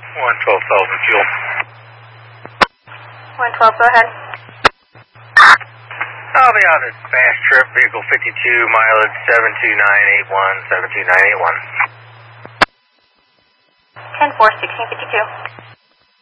112,000 fuel. 112, go ahead. I'll be on a fast trip, vehicle 52, mileage 72981, 72981. 10-4, 1652.